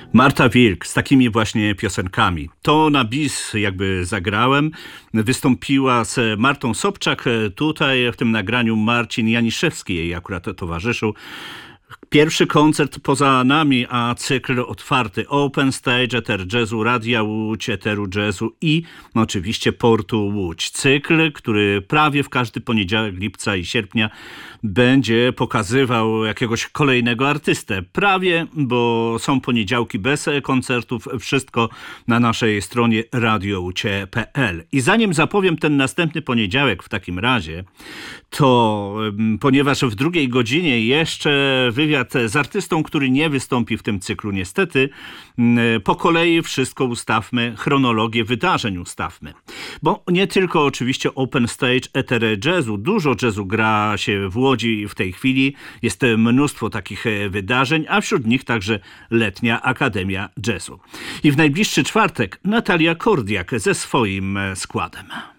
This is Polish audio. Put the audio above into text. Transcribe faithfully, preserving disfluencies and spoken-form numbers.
Marta Wilk z takimi właśnie piosenkami. To na bis jakby zagrałem. Wystąpiła z Martą Sobczak. Tutaj w tym nagraniu Marcin Janiszewski jej akurat towarzyszył. Pierwszy koncert poza nami, a cykl otwarty. Open Stage, Eter Jazzu, Radia Łódź, Eteru Jazzu i oczywiście Portu Łódź. Cykl, który prawie w każdy poniedziałek lipca i sierpnia będzie pokazywał jakiegoś kolejnego artystę. Prawie, bo są poniedziałki bez koncertów. Wszystko na naszej stronie radio łódź kropka p l. I zanim zapowiem ten następny poniedziałek w takim razie, to ponieważ w drugiej godzinie jeszcze wywiad z artystą, który nie wystąpi w tym cyklu niestety, po kolei wszystko ustawmy, chronologię wydarzeń ustawmy. Bo nie tylko oczywiście Open Stage, Eter Jazzu, dużo jazzu gra się w Łodzi w tej chwili, jest mnóstwo takich wydarzeń, a wśród nich także Letnia Akademia Jazzu. I w najbliższy czwartek Natalia Kordiak ze swoim składem.